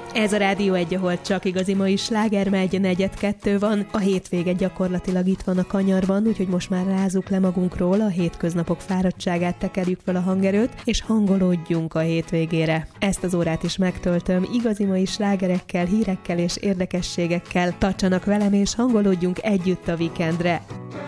Ez a Rádió 1, ahol csak igazi mai sláger megy, 4-2 van. A hétvége gyakorlatilag itt van a kanyarban, úgyhogy most már rázzuk le magunkról, a hétköznapok fáradtságát tekerjük fel a hangerőt, és hangolódjunk a hétvégére. Ezt az órát is megtöltöm igazi mai slágerekkel, hírekkel és érdekességekkel. Tartsanak velem és hangolódjunk együtt a weekendre.